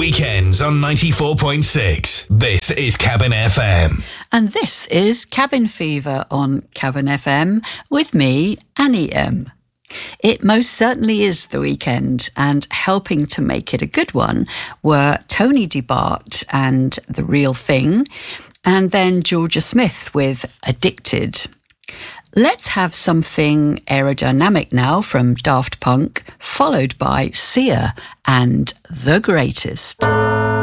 weekends on 94.6. This is Cabin FM. And this is Cabin Fever on Cabin FM with me, Annie M. It most certainly is the weekend, and helping to make it a good one were Tony DeBart and The Real Thing, and then Georgia Smith with Addicted. Let's have something aerodynamic now from Daft Punk, followed by Sia and The Greatest.